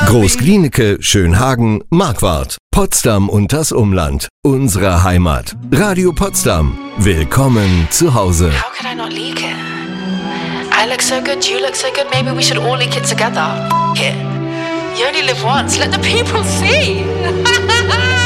Großglienicke, Schönhagen, Marquardt, Potsdam und das Umland. Unsere Heimat. Radio Potsdam. Willkommen zu Hause. How could I not leak it? I look so good, you look so good, maybe we should all leak it together. F*** it. You only live once, let the people see.